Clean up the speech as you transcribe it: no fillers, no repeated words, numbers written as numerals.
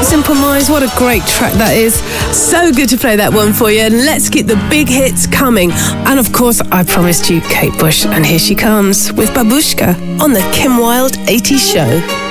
Simple Minds, what a great track that is. So good to play that one for you. And let's get the big hits coming. And of course, I promised you Kate Bush, and here she comes with Babushka on the Kim Wilde 80s Show.